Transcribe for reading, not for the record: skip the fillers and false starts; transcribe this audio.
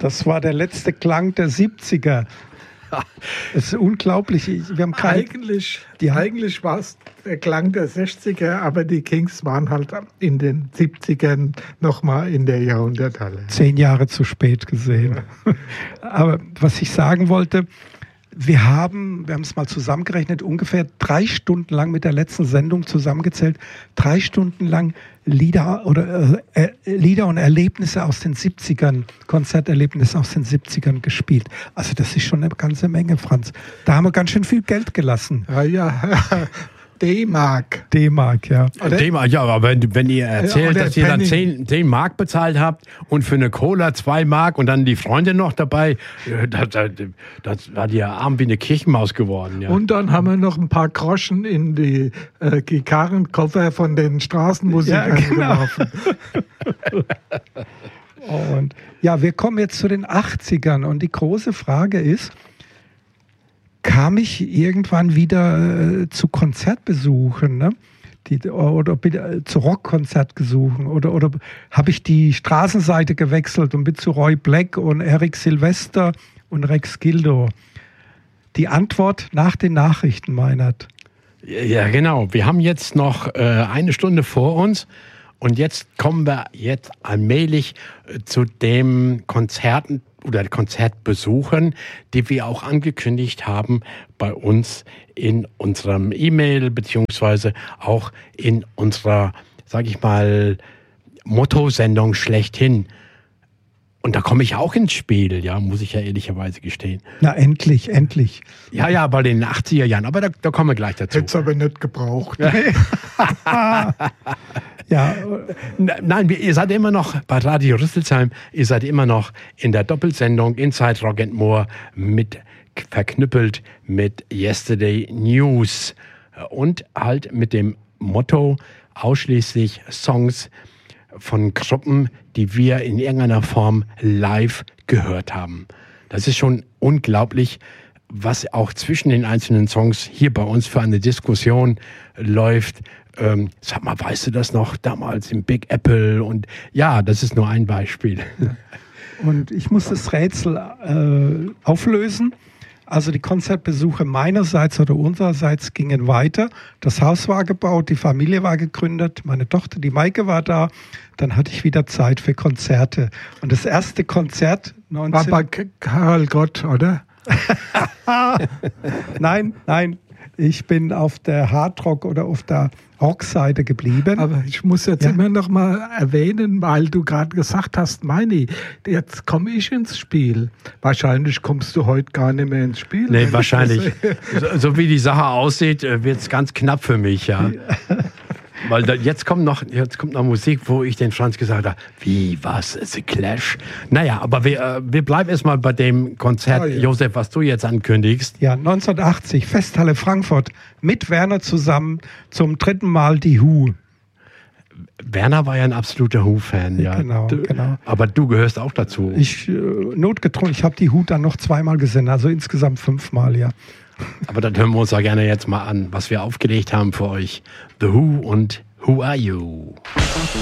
Das war der letzte Klang der 70er. Es ist unglaublich. Wir haben Eigentlich war es der Klang der 60er, aber die Kings waren halt in den 70ern nochmal in der Jahrhunderthalle. 10 Jahre zu spät gesehen. Aber was ich sagen wollte, wir haben es mal zusammengerechnet, ungefähr 3 Stunden lang mit der letzten Sendung zusammengezählt, 3 Stunden lang Lieder und Erlebnisse aus den 70ern, Konzerterlebnisse aus den 70ern gespielt. Also das ist schon eine ganze Menge, Franz. Da haben wir ganz schön viel Geld gelassen. Ja. D-Mark. D-Mark, ja. D-Mark, ja, aber wenn ihr erzählt, dass ihr dann 10 Mark bezahlt habt und für eine Cola 2 Mark und dann die Freunde noch dabei, das war die arm wie eine Kirchenmaus geworden. Ja. Und dann haben wir noch ein paar Groschen in die Gitarrenkoffer von den Straßenmusikern geworfen. Und ja, wir kommen jetzt zu den 80ern und die große Frage ist, kam ich irgendwann wieder zu Konzertbesuchen, ne? Oder zu Rockkonzertbesuchen oder habe ich die Straßenseite gewechselt und bin zu Roy Black und Eric Sylvester und Rex Gildo? Die Antwort nach den Nachrichten, Meinert. Ja, genau. Wir haben jetzt noch 1 Stunde vor uns und jetzt kommen wir allmählich zu dem Konzerten oder Konzertbesuchen, die wir auch angekündigt haben bei uns in unserem E-Mail beziehungsweise auch in unserer, sag ich mal, Motto-Sendung schlechthin. Und da komme ich auch ins Spiel, ja, muss ich ja ehrlicherweise gestehen. Na, endlich. Ja, bei den 80er Jahren, aber da kommen wir gleich dazu. Hätt's aber nicht gebraucht. Ja. Nein, ihr seid immer noch bei Radio Rüsselsheim, ihr seid immer noch in der Doppelsendung Inside Rock and More verknüppelt mit Yesterday News und halt mit dem Motto ausschließlich Songs von Gruppen, die wir in irgendeiner Form live gehört haben. Das ist schon unglaublich, was auch zwischen den einzelnen Songs hier bei uns für eine Diskussion läuft. Sag mal, weißt du das noch damals im Big Apple? Und ja, das ist nur ein Beispiel. Und ich muss das Rätsel auflösen. Also die Konzertbesuche meinerseits oder unsererseits gingen weiter. Das Haus war gebaut, die Familie war gegründet, meine Tochter, die Maike, war da. Dann hatte ich wieder Zeit für Konzerte. Und das erste Konzert... War bei Karl Gott, oder? Nein. Ich bin auf der Hardrock oder auf der Rockseite geblieben. Aber ich muss jetzt immer noch mal erwähnen, weil du gerade gesagt hast, Meini, jetzt komme ich ins Spiel. Wahrscheinlich kommst du heute gar nicht mehr ins Spiel. Nee, wahrscheinlich. So wie die Sache aussieht, wird es ganz knapp für mich, ja. Weil jetzt kommt noch Musik, wo ich den Franz gesagt habe, wie, was, The Clash? Naja, aber wir bleiben erstmal bei dem Konzert, Josef, was du jetzt ankündigst. Ja, 1980, Festhalle Frankfurt, mit Werner zusammen zum 3. Mal die Who. Werner war ja ein absoluter Who-Fan, ja. Genau. Aber du gehörst auch dazu. Ich notgedrungen, ich habe die Who dann noch 2-mal gesehen, also insgesamt 5-mal, ja. Aber dann hören wir uns ja gerne jetzt mal an, was wir aufgelegt haben für euch. The Who und Who Are You?